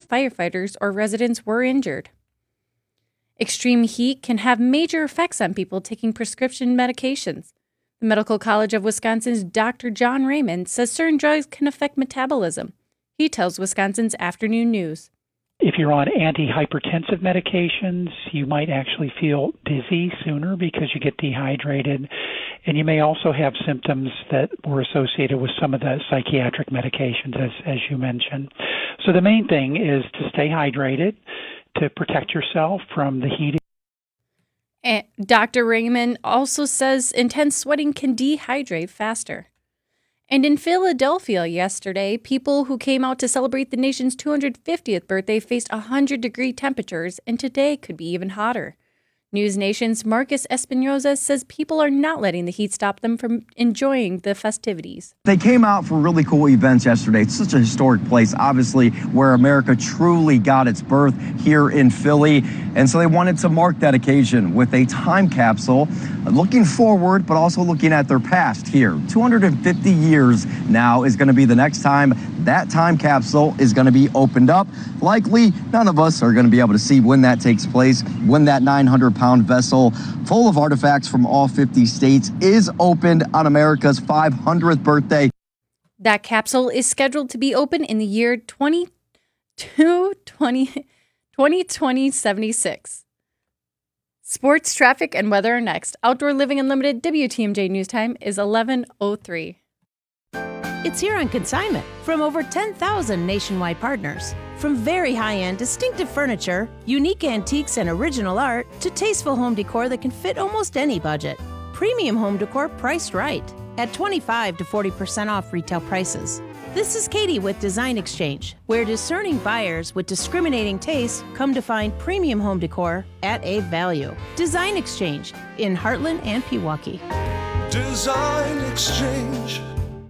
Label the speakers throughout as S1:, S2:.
S1: firefighters or residents were injured. Extreme heat can have major effects on people taking prescription medications. The Medical College of Wisconsin's Dr. John Raymond says certain drugs can affect metabolism. He tells Wisconsin's Afternoon News.
S2: If you're on antihypertensive medications, you might actually feel dizzy sooner because you get dehydrated. And you may also have symptoms that were associated with some of the psychiatric medications, as you mentioned. So the main thing is to stay hydrated, to protect yourself from the heat.
S1: And Dr. Raymond also says intense sweating can dehydrate faster. And in Philadelphia yesterday, people who came out to celebrate the nation's 250th birthday faced 100-degree temperatures, and today could be even hotter. News Nation's Marcus Espinoza says people are not letting the heat stop them from enjoying the festivities.
S3: They came out for really cool events yesterday. It's such a historic place, obviously, where America truly got its birth here in Philly. And so they wanted to mark that occasion with a time capsule, looking forward, but also looking at their past here. 250 years now is going to be the next time that time capsule is going to be opened up. Likely, none of us are going to be able to see when that takes place, when that 900-pound vessel full of artifacts from all 50 states is opened on America's 500th birthday.
S1: That capsule is scheduled to be open in the year 2076. Sports, traffic, and weather are next. Outdoor Living Unlimited WTMJ News Time is 11:03.
S4: It's here on consignment from over 10,000 nationwide partners. From very high-end, distinctive furniture, unique antiques and original art, to tasteful home decor that can fit almost any budget. Premium home decor priced right at 25 to 40% off retail prices. This is Katie with Design Exchange, where discerning buyers with discriminating tastes come to find premium home decor at a value. Design Exchange in Heartland and Pewaukee.
S5: Design Exchange.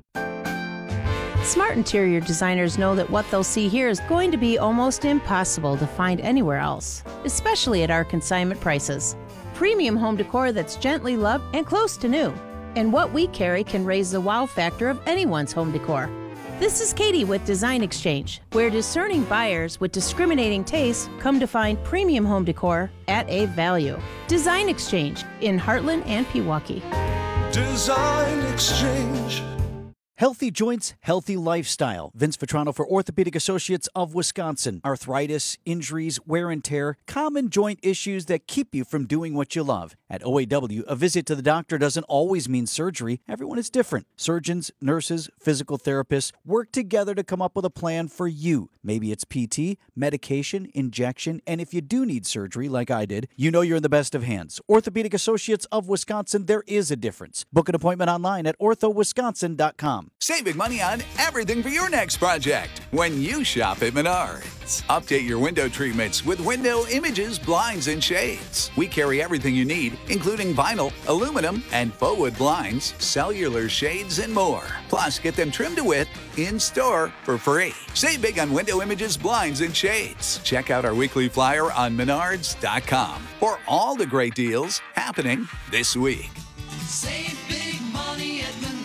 S4: Smart interior designers know that what they'll see here is going to be almost impossible to find anywhere else, especially at our consignment prices. Premium home decor that's gently loved and close to new. And what we carry can raise the wow factor of anyone's home decor. This is Katie with Design Exchange, where discerning buyers with discriminating tastes come to find premium home decor at a value. Design Exchange in Heartland and Pewaukee.
S5: Design Exchange.
S6: Healthy joints, healthy lifestyle. Vince Vitrano for Orthopedic Associates of Wisconsin. Arthritis, injuries, wear and tear, common joint issues that keep you from doing what you love. At OAW, a visit to the doctor doesn't always mean surgery. Everyone is different. Surgeons, nurses, physical therapists work together to come up with a plan for you. Maybe it's PT, medication, injection, and if you do need surgery like I did, you know you're in the best of hands. Orthopedic Associates of Wisconsin, there is a difference. Book an appointment online at orthowisconsin.com.
S7: Save big money on everything for your next project when you shop at Menards. Update your window treatments with window images, blinds, and shades. We carry everything you need, including vinyl, aluminum, and faux wood blinds, cellular shades, and more. Plus, get them trimmed to width in-store for free. Save big on window images, blinds, and shades. Check out our weekly flyer on Menards.com for all the great deals happening this week.
S5: Save big money at Menards.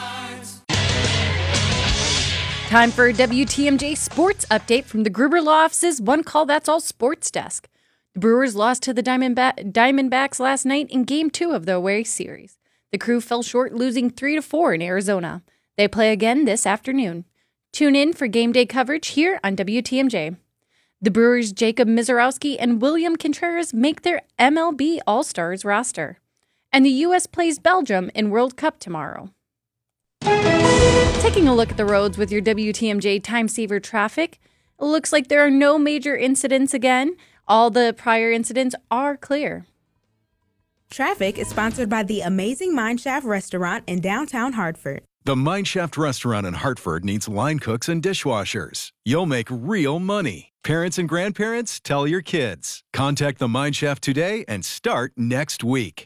S1: Time for a WTMJ sports update from the Gruber Law Office's One Call That's All sports desk. The Brewers lost to the Diamondbacks last night in Game 2 of the away series. The Crew fell short, losing 3-4 in Arizona. They play again this afternoon. Tune in for game day coverage here on WTMJ. The Brewers' Jacob Misiorowski and William Contreras make their MLB All-Stars roster. And the U.S. plays Belgium in World Cup tomorrow. Taking a look at the roads with your WTMJ Time Saver traffic, it looks like there are no major incidents again. All the prior incidents are clear.
S8: Traffic is sponsored by the Amazing Mineshaft Restaurant in downtown Hartford.
S9: The Mineshaft Restaurant in Hartford needs line cooks and dishwashers. You'll make real money. Parents and grandparents, tell your kids. Contact the Mineshaft today and start next week.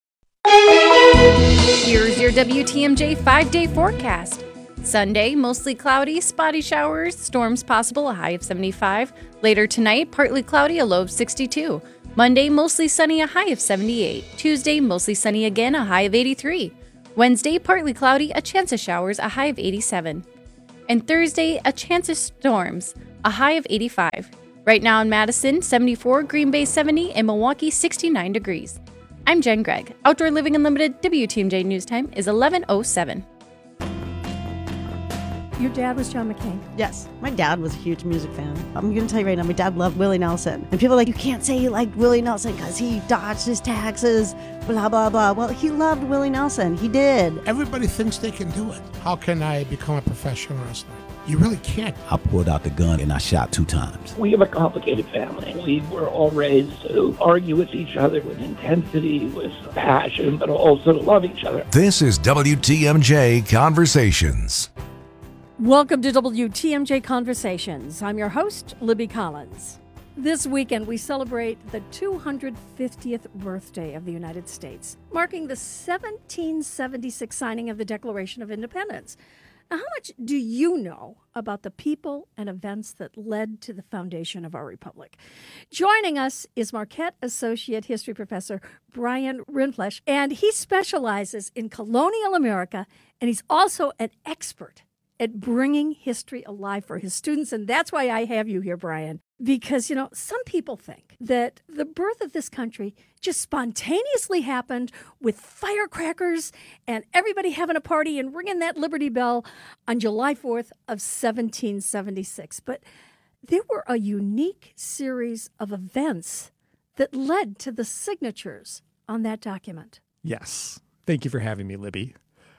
S1: Here's your WTMJ 5-day forecast. Sunday, mostly cloudy, spotty showers, storms possible, a high of 75. Later tonight, partly cloudy, a low of 62. Monday, mostly sunny, a high of 78. Tuesday, mostly sunny again, a high of 83. Wednesday, partly cloudy, a chance of showers, a high of 87. And Thursday, a chance of storms, a high of 85. Right now in Madison, 74, Green Bay 70, and Milwaukee 69 degrees. I'm Jen Gregg. Outdoor Living Unlimited WTMJ News Time is 11:07.
S10: Your dad was John McCain?
S11: Yes. My dad was a huge music fan. I'm going to tell you right now, my dad loved Willie Nelson. And people are like, you can't say you liked Willie Nelson because he dodged his taxes, blah, blah, blah. Well, he loved Willie Nelson. He did.
S12: Everybody thinks they can do it. How can I become a professional wrestler? You really can't.
S13: I pulled out the gun and I shot 2 times.
S14: We have a complicated family. We were all raised to argue with each other with intensity, with passion, but also to love each other.
S15: This is WTMJ Conversations.
S10: Welcome to WTMJ Conversations. I'm your host, Libby Collins. This weekend, we celebrate the 250th birthday of the United States, marking the 1776 signing of the Declaration of Independence. Now, how much do you know about the people and events that led to the foundation of our republic? Joining us is Marquette Associate History Professor Brian Rindfleisch, and he specializes in colonial America, and he's also an expert at bringing history alive for his students. And that's why I have you here, Brian, because, you know, some people think that the birth of this country just spontaneously happened with firecrackers and everybody having a party and ringing that Liberty Bell on July 4th of 1776. But there were a unique series of events that led to the signatures on that document.
S16: Yes. Thank you for having me, Libby.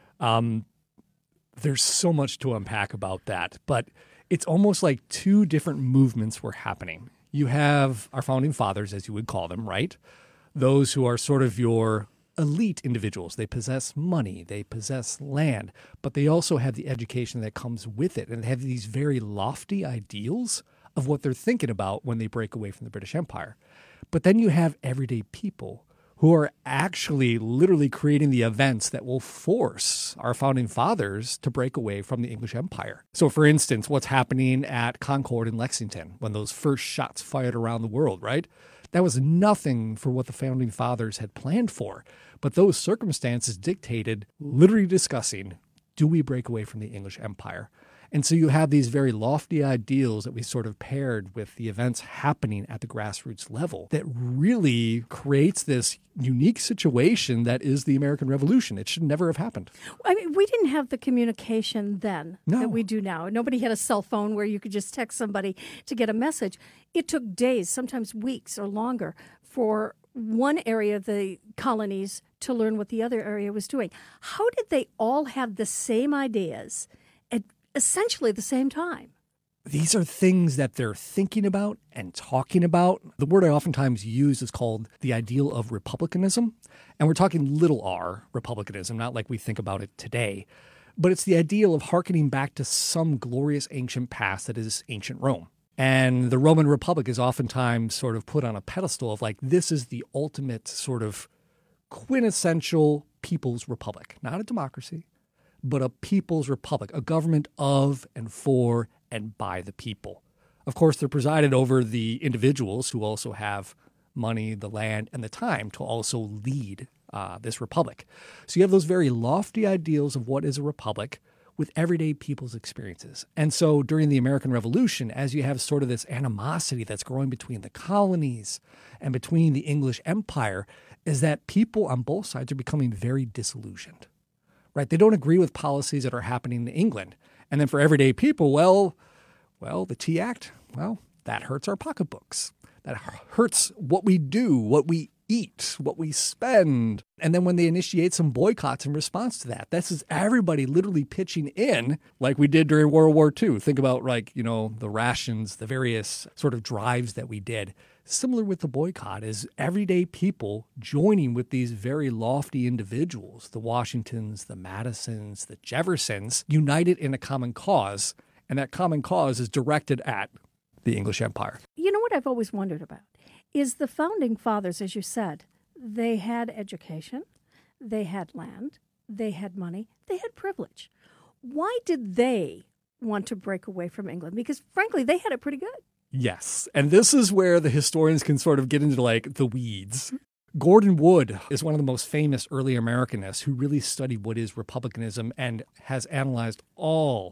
S16: There's so much to unpack about that, but it's almost like 2 different movements were happening. You have our founding fathers, as you would call them, right? Those who are sort of your elite individuals. They possess money, they possess land, but they also have the education that comes with it, and they have these very lofty ideals of what they're thinking about when they break away from the British Empire. But then you have everyday people who are actually literally creating the events that will force our founding fathers to break away from the English Empire. So, for instance, what's happening at Concord and Lexington when those first shots fired around the world, right? That was nothing for what the founding fathers had planned for. But those circumstances dictated literally discussing, do we break away from the English Empire? And so you have these very lofty ideals that we sort of paired with the events happening at the grassroots level that really creates this unique situation that is the American Revolution. It should never have happened.
S10: I mean, we didn't have the communication then that we do now. Nobody had a cell phone where you could just text somebody to get a message. It took days, sometimes weeks or longer, for one area of the colonies to learn what the other area was doing. How did they all have the same ideas at essentially the same time?
S16: These are things that they're thinking about and talking about. The word I oftentimes use is called the ideal of republicanism. And we're talking little r, republicanism, not like we think about it today. But it's the ideal of hearkening back to some glorious ancient past that is ancient Rome. And the Roman Republic is oftentimes sort of put on a pedestal of like, this is the ultimate sort of quintessential people's republic, not a democracy, but a people's republic, a government of and for and by the people. Of course, they're presided over the individuals who also have money, the land, and the time to also lead this republic. So you have those very lofty ideals of what is a republic with everyday people's experiences. And so during the American Revolution, as you have sort of this animosity that's growing between the colonies and between the English Empire, is that people on both sides are becoming very disillusioned. Right? They don't agree with policies that are happening in England. And then for everyday people, well, the Tea Act, well, that hurts our pocketbooks. That hurts what we do, what we eat, what we spend. And then when they initiate some boycotts in response to that, this is everybody literally pitching in like we did during World War II. Think about the rations, the various sort of drives that we did. Similar with the boycott is everyday people joining with these very lofty individuals, the Washingtons, the Madisons, the Jeffersons, united in a common cause. And that common cause is directed at the English Empire.
S10: You know what I've always wondered about is the founding fathers, as you said, they had education, they had land, they had money, they had privilege. Why did they want to break away from England? Because frankly, they had it pretty good.
S16: Yes. And this is where the historians can sort of get into like the weeds. Gordon Wood is one of the most famous early Americanists who really studied what is republicanism and has analyzed all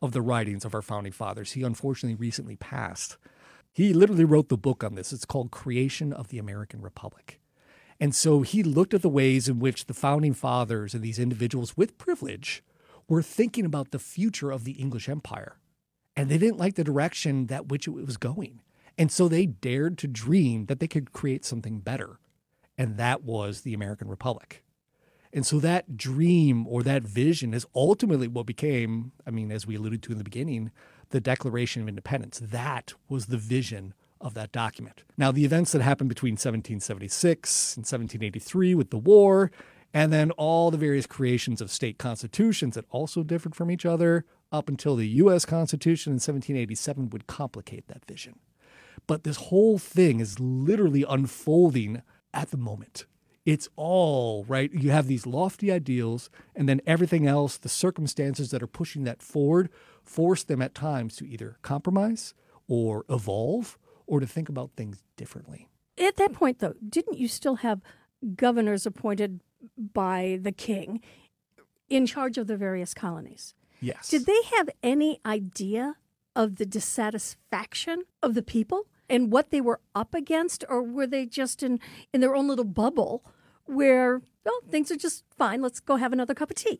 S16: of the writings of our founding fathers. He unfortunately recently passed. He literally wrote the book on this. It's called Creation of the American Republic. And so he looked at the ways in which the founding fathers and these individuals with privilege were thinking about the future of the English Empire. And they didn't like the direction that which it was going. And so they dared to dream that they could create something better. And that was the American Republic. And so that dream or that vision is ultimately what became, as we alluded to in the beginning, the Declaration of Independence. That was the vision of that document. Now, the events that happened between 1776 and 1783 with the war, and then all the various creations of state constitutions that also differed from each other up until the U.S. Constitution in 1787 would complicate that vision. But this whole thing is literally unfolding at the moment. It's all, right? You have these lofty ideals, and then everything else, the circumstances that are pushing that forward, force them at times to either compromise or evolve or to think about things differently.
S10: At that point, though, didn't you still have governors appointed by the king in charge of the various colonies?
S16: Yes.
S10: Did they have any idea of the dissatisfaction of the people and what they were up against, or were they just in their own little bubble where, well, things are just fine, let's go have another cup of tea?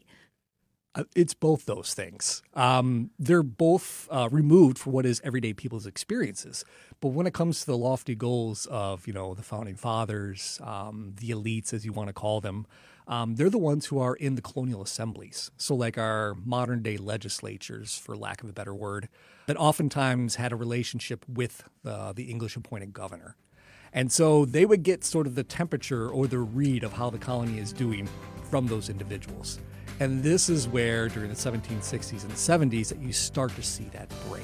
S16: It's both those things. They're both removed from what is everyday people's experiences. But when it comes to the lofty goals of, the founding fathers, the elites, as you want to call them, they're the ones who are in the colonial assemblies. So like our modern day legislatures, for lack of a better word, that oftentimes had a relationship with the English appointed governor. And so they would get sort of the temperature or the read of how the colony is doing from those individuals. And this is where, during the 1760s and 70s, that you start to see that break.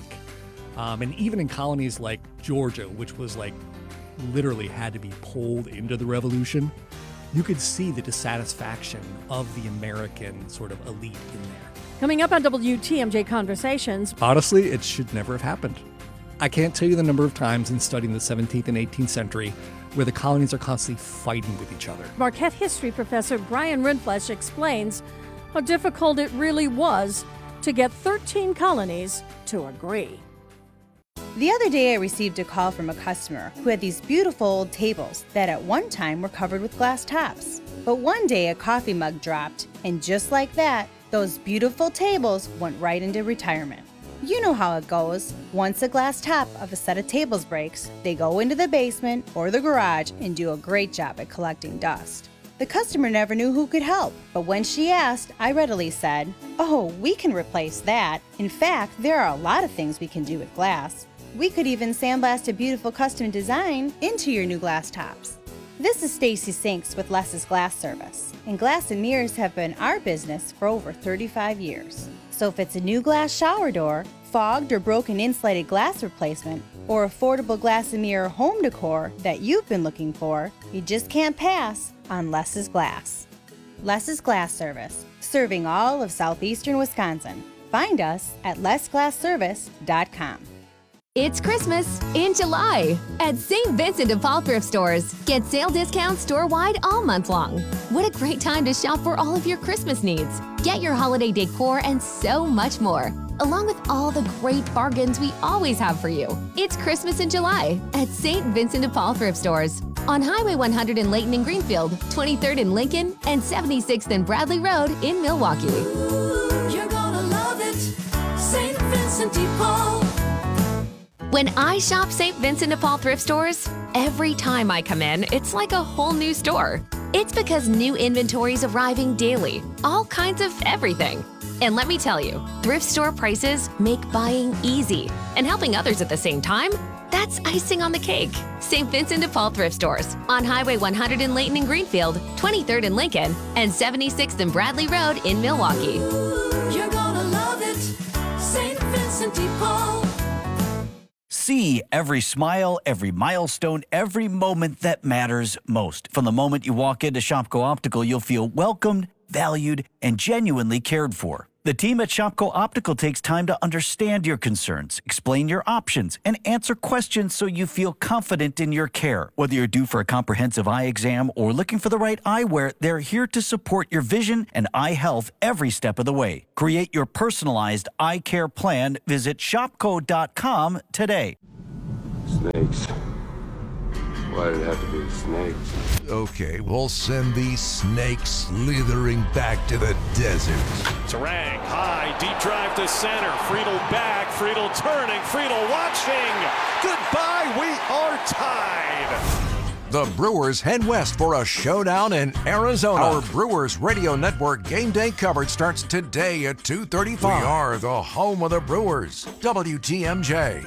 S16: And even in colonies like Georgia, which was literally had to be pulled into the revolution, you could see the dissatisfaction of the American sort of elite in there.
S10: Coming up on WTMJ Conversations.
S16: Honestly, it should never have happened. I can't tell you the number of times in studying the 17th and 18th century where the colonies are constantly fighting with each other.
S10: Marquette history professor Brian Rindfleisch explains how difficult it really was to get 13 colonies to agree.
S17: The other day I received a call from a customer who had these beautiful old tables that at one time were covered with glass tops. But one day a coffee mug dropped, and just like that, those beautiful tables went right into retirement. You know how it goes. Once a glass top of a set of tables breaks, they go into the basement or the garage and do a great job at collecting dust. The customer never knew who could help, but when she asked, I readily said, "Oh, we can replace that. In fact, there are a lot of things we can do with glass. We could even sandblast a beautiful custom design into your new glass tops." This is Stacy Sinks with Les's Glass Service, and glass and mirrors have been our business for over 35 years. So if it's a new glass shower door, fogged or broken insulated glass replacement, or affordable glass and mirror home decor that you've been looking for, you just can't pass on Les's Glass. Les's Glass Service, serving all of southeastern Wisconsin. Find us at lesglassservice.com.
S18: It's Christmas in July at St. Vincent de Paul Thrift Stores. Get sale discounts store-wide all month long. What a great time to shop for all of your Christmas needs. Get your holiday decor and so much more, along with all the great bargains we always have for you. It's Christmas in July at St. Vincent de Paul Thrift Stores on Highway 100 in Layton and Greenfield, 23rd in Lincoln, and 76th and Bradley Road in Milwaukee.
S5: You're gonna love it, St. Vincent de Paul.
S18: When I shop St. Vincent de Paul Thrift Stores, every time I come in, it's like a whole new store. It's because new inventory is arriving daily, all kinds of everything. And let me tell you, thrift store prices make buying easy, and helping others at the same time, that's icing on the cake. St. Vincent de Paul Thrift Stores on Highway 100 in Layton and Greenfield, 23rd in Lincoln, and 76th and Bradley Road in Milwaukee.
S5: You're gonna love it, St. Vincent de Paul.
S6: See every smile, every milestone, every moment that matters most. From the moment you walk into Shopko Optical, you'll feel welcomed, valued, and genuinely cared for. The team at Shopko Optical takes time to understand your concerns, explain your options, and answer questions so you feel confident in your care. Whether you're due for a comprehensive eye exam or looking for the right eyewear, they're here to support your vision and eye health every step of the way. Create your personalized eye care plan. Visit shopko.com today.
S19: Snakes. Why did it have to be snakes?
S15: Okay, we'll send these snakes slithering back to the desert.
S20: Tarang, high, deep drive to center. Friedel back, Friedel turning, Friedel watching. Goodbye, we are tied.
S15: The Brewers head west for a showdown in Arizona. Our Brewers Radio Network game day coverage starts today at 2:35. We are the home of the Brewers, WTMJ.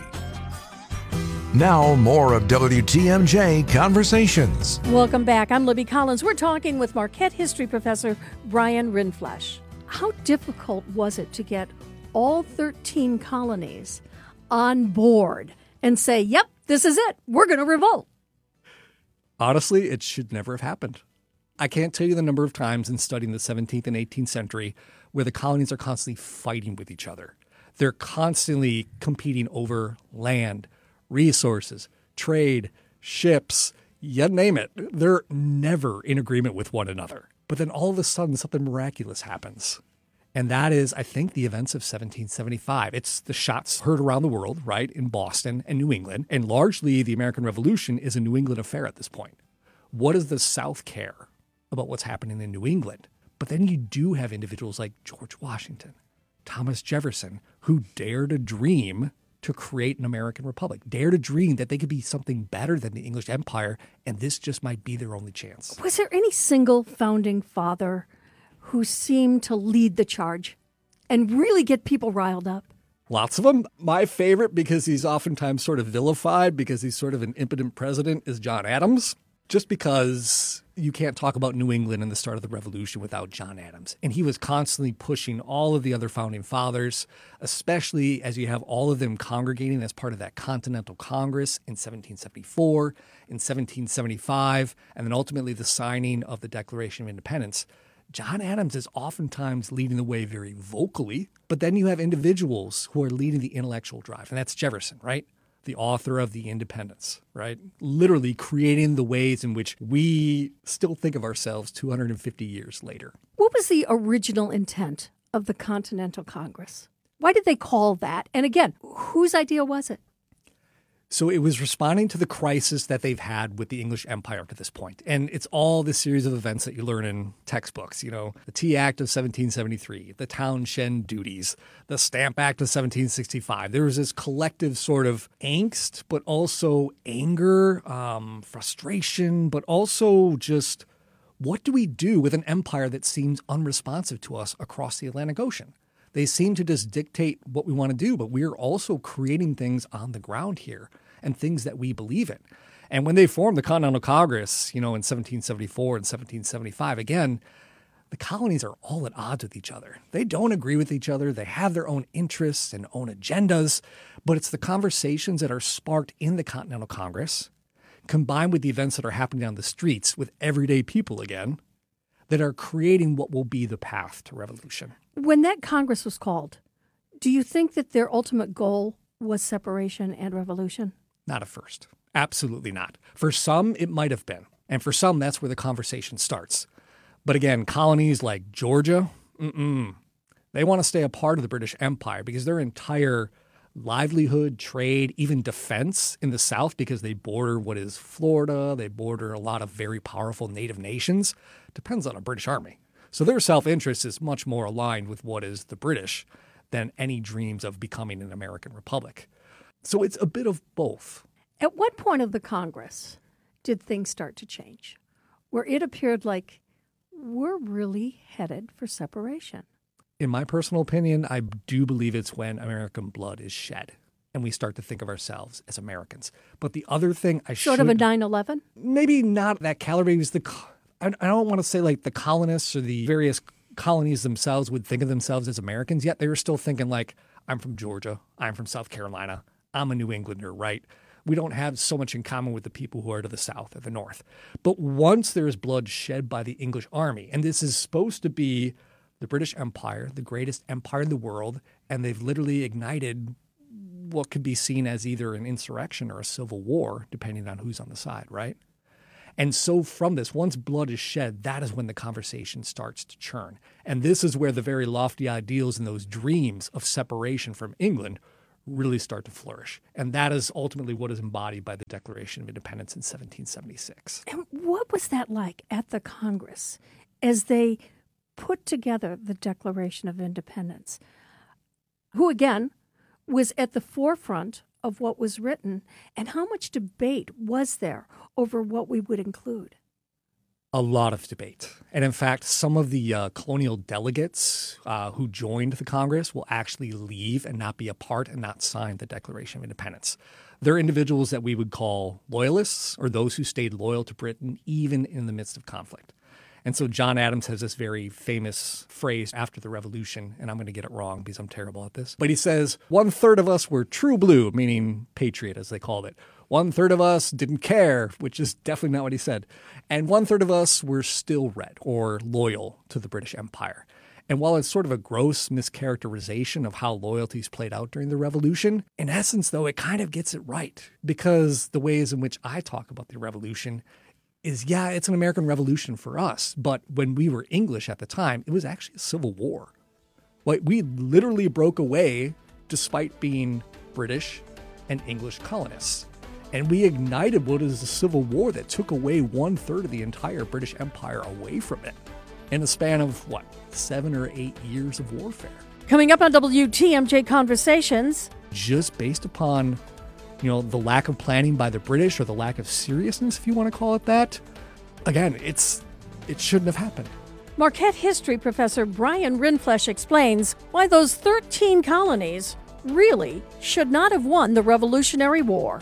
S15: Now, more of WTMJ Conversations.
S10: Welcome back. I'm Libby Collins. We're talking with Marquette history professor Brian Rindfleisch. How difficult was it to get all 13 colonies on board and say, yep, this is it. We're going to revolt?
S16: Honestly, it should never have happened. I can't tell you the number of times in studying the 17th and 18th century where the colonies are constantly fighting with each other. They're constantly competing over land, resources, trade, ships, you name it. They're never in agreement with one another. But then all of a sudden, something miraculous happens. And that is, I think, the events of 1775. It's the shots heard around the world, right, in Boston and New England. And largely, the American Revolution is a New England affair at this point. What does the South care about what's happening in New England? But then you do have individuals like George Washington, Thomas Jefferson, who dare to dream to create an American republic, dare to dream that they could be something better than the English Empire, and this just might be their only chance.
S10: Was there any single founding father who seemed to lead the charge and really get people riled up?
S16: Lots of them. My favorite, because he's oftentimes sort of vilified because he's sort of an impotent president, is John Adams. Just because you can't talk about New England and the start of the Revolution without John Adams. And he was constantly pushing all of the other founding fathers, especially as you have all of them congregating as part of that Continental Congress in 1774, in 1775, and then ultimately the signing of the Declaration of Independence. John Adams is oftentimes leading the way very vocally, but then you have individuals who are leading the intellectual drive, and that's Jefferson, right? The author of the Independence, right? Literally creating the ways in which we still think of ourselves 250 years later.
S10: What was the original intent of the Continental Congress? Why did they call that? And again, whose idea was it?
S16: So it was responding to the crisis that they've had with the English Empire to this point. And it's all this series of events that you learn in textbooks, you know, the Tea Act of 1773, the Townshend Duties, the Stamp Act of 1765. There was this collective sort of angst, but also anger, frustration, but also just what do we do with an empire that seems unresponsive to us across the Atlantic Ocean? They seem to just dictate what we want to do, but we're also creating things on the ground here and things that we believe in. And when they formed the Continental Congress, you know, in 1774 and 1775, again, the colonies are all at odds with each other. They don't agree with each other. They have their own interests and own agendas, but it's the conversations that are sparked in the Continental Congress, combined with the events that are happening on the streets with everyday people again, that are creating what will be the path to revolution.
S10: When that Congress was called, do you think that their ultimate goal was separation and revolution?
S16: Not at first. Absolutely not. For some, it might have been. And for some, that's where the conversation starts. But again, colonies like Georgia, they want to stay a part of the British Empire because their entire livelihood, trade, even defense in the South, because they border what is Florida, they border a lot of very powerful native nations, depends on a British army. So their self-interest is much more aligned with what is the British than any dreams of becoming an American republic. So it's a bit of both.
S10: At what point of the Congress did things start to change, where it appeared like we're really headed for separation?
S16: In my personal opinion, I do believe it's when American blood is shed and we start to think of ourselves as Americans. But the other thing
S10: Sort of a 9/11?
S16: Maybe not that caliber. I don't want to say like the colonists or the various colonies themselves would think of themselves as Americans, yet they were still thinking like, I'm from Georgia, I'm from South Carolina, I'm a New Englander, right? We don't have so much in common with the people who are to the south or the north. But once there is blood shed by the English army, and this is supposed to be the British Empire, the greatest empire in the world, and they've literally ignited what could be seen as either an insurrection or a civil war, depending on who's on the side, right? And so from this, once blood is shed, that is when the conversation starts to churn. And this is where the very lofty ideals and those dreams of separation from England really start to flourish. And that is ultimately what is embodied by the Declaration of Independence in 1776.
S10: And what was that like at the Congress as they put together the Declaration of Independence? Who, again, was at the forefront of what was written, and how much debate was there over what we would include?
S16: A lot of debate. And in fact, some of the colonial delegates who joined the Congress will actually leave and not be a part and not sign the Declaration of Independence. They're individuals that we would call loyalists, or those who stayed loyal to Britain even in the midst of conflict. And so John Adams has this very famous phrase after the Revolution, and I'm going to get it wrong because I'm terrible at this. But he says, 1/3 of us were true blue, meaning patriot, as they called it. 1/3 of us didn't care, which is definitely not what he said. And 1/3 of us were still red, or loyal to the British Empire. And while it's sort of a gross mischaracterization of how loyalties played out during the Revolution, in essence, though, it kind of gets it right. Because the ways in which I talk about the Revolution is, yeah, it's an American Revolution for us, but when we were English at the time, it was actually a civil war. Like, we literally broke away despite being British and English colonists. And we ignited what is a civil war that took away 1/3 of the entire British Empire away from it in a span of, 7 or 8 years of warfare.
S10: Coming up on WTMJ Conversations.
S16: Just based upon the lack of planning by the British, or the lack of seriousness, if you want to call it that. Again, it shouldn't have happened.
S10: Marquette history professor Brian Rindfleisch explains why those 13 colonies really should not have won the Revolutionary War.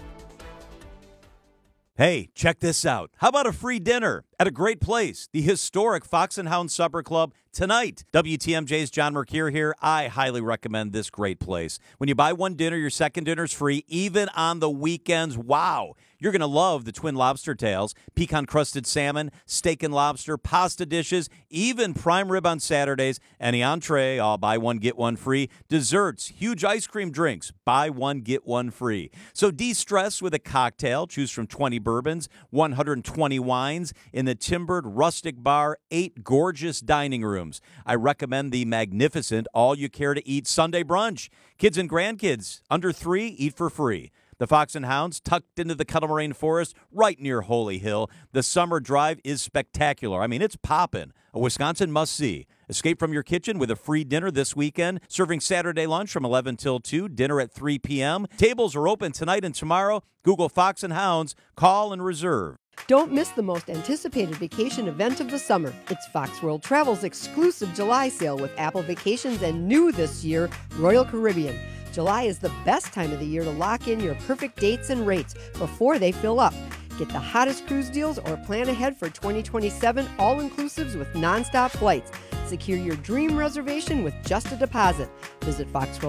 S21: Hey, check this out. How about a free dinner at a great place, the historic Fox and Hound Supper Club, tonight? WTMJ's John Mercure here. I highly recommend this great place. When you buy one dinner, your second dinner's free, even on the weekends. Wow. You're going to love the twin lobster tails, pecan-crusted salmon, steak and lobster, pasta dishes, even prime rib on Saturdays, any entree, all buy one, get one free, desserts, huge ice cream drinks, buy one, get one free. So de-stress with a cocktail. Choose from 20 bourbons, 120 wines in the timbered rustic bar, 8 gorgeous dining rooms. I recommend the magnificent all-you-care-to-eat Sunday brunch. Kids and grandkids under 3 eat for free. The Fox and Hounds, tucked into the Kettle Moraine Forest, right near Holy Hill. The summer drive is spectacular. I mean, it's poppin'. A Wisconsin must-see. Escape from your kitchen with a free dinner this weekend, serving Saturday lunch from 11 till 2, dinner at 3 p.m. Tables are open tonight and tomorrow. Google Fox and Hounds. Call and reserve.
S22: Don't miss the most anticipated vacation event of the summer. It's Fox World Travel's exclusive July sale with Apple Vacations and new this year, Royal Caribbean. July is the best time of the year to lock in your perfect dates and rates before they fill up. Get the hottest cruise deals or plan ahead for 2027 all-inclusives with nonstop flights. Secure your dream reservation with just a deposit. Visit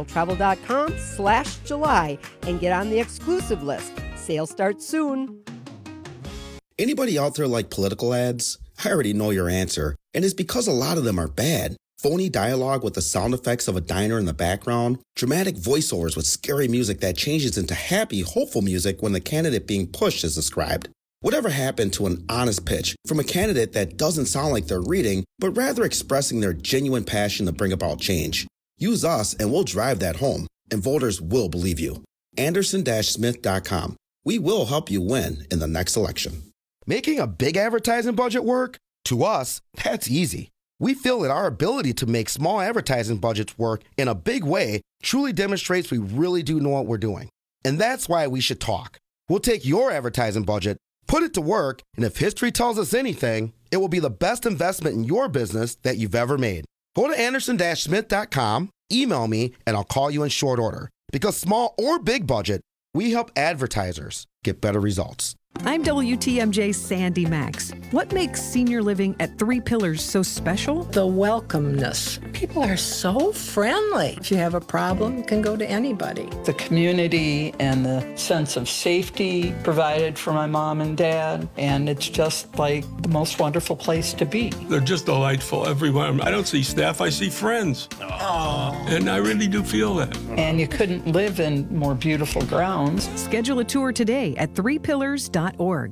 S22: foxworldtravel.com/July and get on the exclusive list. Sale starts soon.
S23: Anybody out there like political ads? I already know your answer, and it's because a lot of them are bad. Phony dialogue with the sound effects of a diner in the background, dramatic voiceovers with scary music that changes into happy, hopeful music when the candidate being pushed is described. Whatever happened to an honest pitch from a candidate that doesn't sound like they're reading, but rather expressing their genuine passion to bring about change? Use us and we'll drive that home, and voters will believe you. Anderson-Smith.com. We will help you win in the next election.
S24: Making a big advertising budget work? To us, that's easy. We feel that our ability to make small advertising budgets work in a big way truly demonstrates we really do know what we're doing. And that's why we should talk. We'll take your advertising budget, put it to work, and if history tells us anything, it will be the best investment in your business that you've ever made. Go to Anderson-Smith.com, email me, and I'll call you in short order. Because small or big budget, we help advertisers. get better results.
S2: I'm WTMJ's Sandy Max. What makes senior living at Three Pillars so special?
S3: The welcomeness. People are so friendly. If you have a problem, you can go to anybody. The community and the sense of safety provided for my mom and dad, and it's just like the most wonderful place to be.
S4: They're just delightful, everyone. I don't see staff, I see friends. And I really do feel that.
S3: And you couldn't live in more beautiful grounds.
S2: Schedule a tour today at threepillars.org.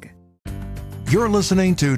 S15: You're listening to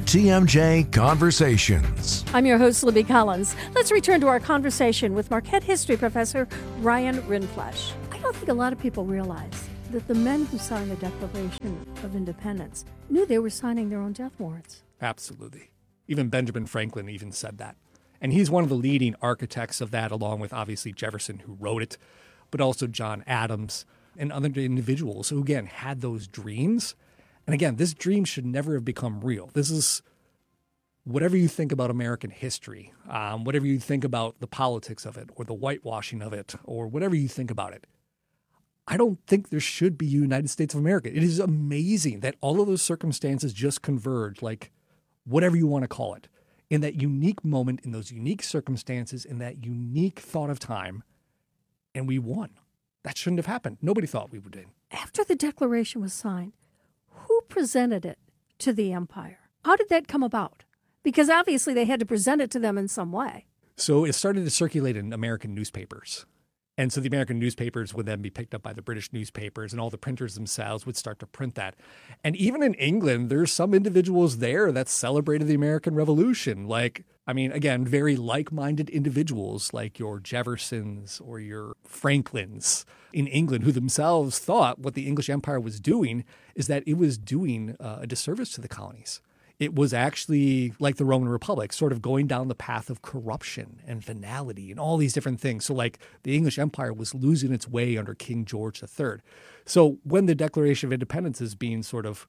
S15: WTMJ Conversations.
S10: I'm your host, Libby Collins. Let's return to our conversation with Marquette history professor Ryan Rindfleisch. I don't think a lot of people realize that the men who signed the Declaration of Independence knew they were signing their own death warrants.
S16: Absolutely. Even Benjamin Franklin even said that. And he's one of the leading architects of that, along with obviously Jefferson, who wrote it, but also John Adams and other individuals who, again, had those dreams. And again, this dream should never have become real. This is whatever you think about American history, whatever you think about the politics of it or the whitewashing of it or whatever you think about it. I don't think there should be a United States of America. It is amazing that all of those circumstances just converge, like whatever you want to call it, in that unique moment, in those unique circumstances, in that unique thought of time, and we won. That shouldn't have happened. Nobody thought we would win.
S10: After the Declaration was signed, who presented it to the empire? How did that come about? Because obviously they had to present it to them in some way.
S16: So it started to circulate in American newspapers. And so the American newspapers would then be picked up by the British newspapers, and all the printers themselves would start to print that. And even in England, there's some individuals there that celebrated the American Revolution. Like, I mean, again, very like-minded individuals like your Jeffersons or your Franklins in England, who themselves thought what the English Empire was doing is that it was doing a disservice to the colonies. It was actually like the Roman Republic, sort of going down the path of corruption and venality and all these different things. So like the English Empire was losing its way under King George III. So when the Declaration of Independence is being sort of,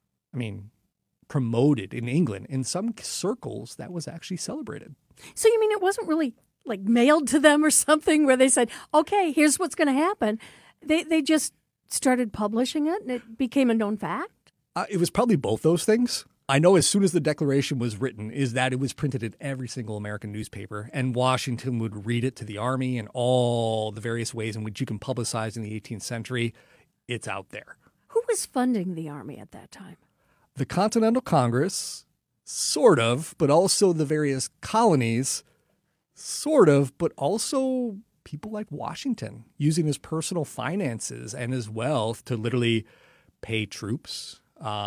S16: promoted in England, in some circles, that was actually celebrated.
S10: So you mean it wasn't really like mailed to them or something where they said, okay, here's what's going to happen. They just started publishing it and it became a known fact?
S16: It was probably both those things. I know as soon as the Declaration was written is that it was printed in every single American newspaper, and Washington would read it to the army and all the various ways in which you can publicize in the 18th century. It's out there.
S10: Who was funding the army at that time?
S16: The Continental Congress, sort of, but also the various colonies, sort of, but also people like Washington using his personal finances and his wealth to literally pay troops,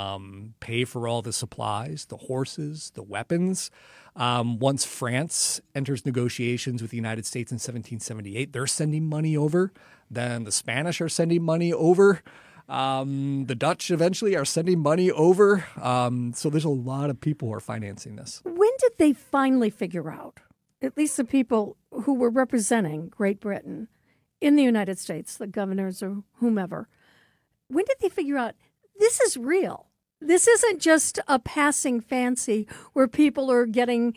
S16: pay for all the supplies, the horses, the weapons. Once France enters negotiations with the United States in 1778, they're sending money over. Then the Spanish are sending money over. The Dutch eventually are sending money over. So there's a lot of people who are financing this.
S10: When did they finally figure out, at least the people who were representing Great Britain in the United States, the governors or whomever, when did they figure out this is real? This isn't just a passing fancy where people are getting,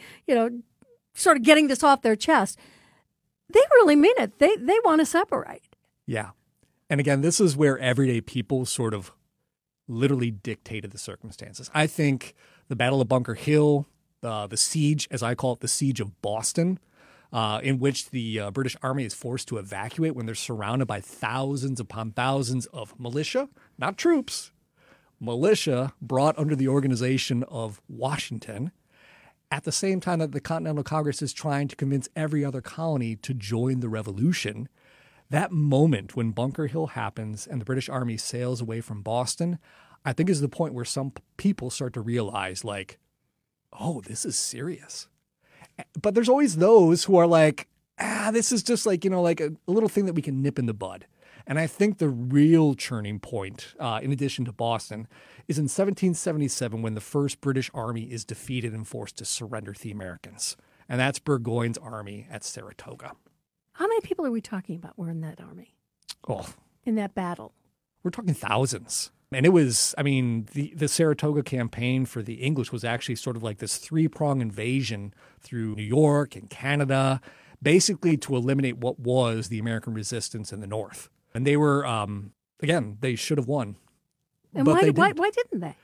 S10: sort of getting this off their chest. They really mean it. They want to separate.
S16: Yeah. And again, this is where everyday people sort of literally dictated the circumstances. I think the Battle of Bunker Hill, the siege, as I call it, the siege of Boston, in which the British Army is forced to evacuate when they're surrounded by thousands upon thousands of militia, not troops, militia brought under the organization of Washington, at the same time that the Continental Congress is trying to convince every other colony to join the revolution. That moment when Bunker Hill happens and the British Army sails away from Boston, I think is the point where some people start to realize, like, oh, this is serious. But there's always those who are like, this is just like, like a little thing that we can nip in the bud. And I think the real turning point, in addition to Boston, is in 1777 when the first British army is defeated and forced to surrender to the Americans. And that's Burgoyne's army at Saratoga.
S10: How many people are we talking about were in that army?
S16: Oh,
S10: in that battle?
S16: We're talking thousands. And it was, the Saratoga campaign for the English was actually sort of like this three-prong invasion through New York and Canada, basically to eliminate what was the American resistance in the North. And they were, again, they should have won.
S10: And
S16: but
S10: why
S16: they didn't.
S10: why didn't they?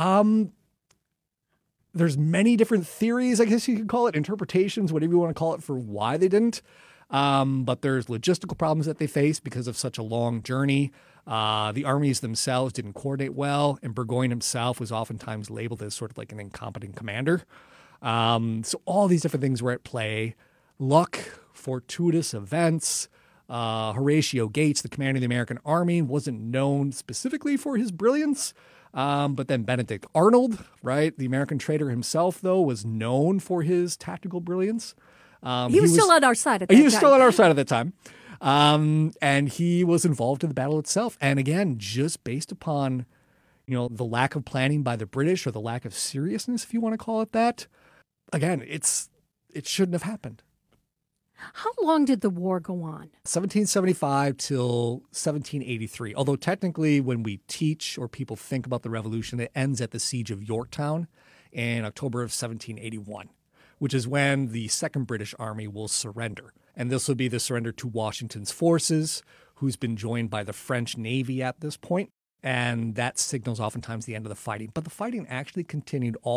S16: There's many different theories, I guess you could call it, interpretations, whatever you want to call it, for why they didn't. But there's logistical problems that they faced because of such a long journey. The armies themselves didn't coordinate well, and Burgoyne himself was oftentimes labeled as sort of like an incompetent commander. So all these different things were at play. Luck, fortuitous events. Horatio Gates, the commander of the American Army, wasn't known specifically for his brilliance. But then Benedict Arnold, right, the American traitor himself, though, was known for his tactical brilliance.
S10: He was still at our side at that time.
S16: He was still at our side at that time. And he was involved in the battle itself. And again, just based upon, the lack of planning by the British, or the lack of seriousness, if you want to call it that, again, it shouldn't have happened.
S10: How long did the war go on?
S16: 1775 till 1783. Although technically when we teach or people think about the revolution, it ends at the siege of Yorktown in October of 1781, which is when the Second British Army will surrender. And this will be the surrender to Washington's forces, who's been joined by the French Navy at this point. And that signals oftentimes the end of the fighting. But the fighting actually continued all